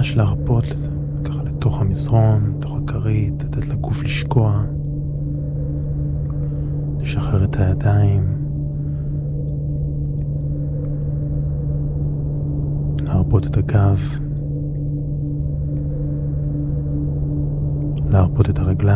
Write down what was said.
ממש להרפות ככה לתוך המזרון, לתוך הכרית, לתת לגוף לשקוע. לשחרר את הידיים. להרפות את הגב. להרפות את הרגליים.